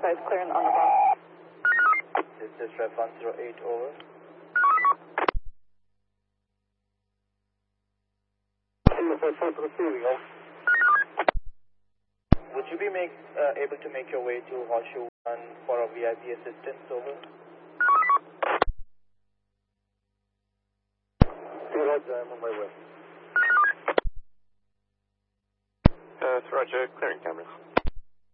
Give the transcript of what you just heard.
size clearance on the block. This is Ref 108, over. Receiving, over. Would you be able to make your way to Horseshoe 1 for a VIP assistance, over? Roger, I'm on my way. It's Roger, clearing cameras.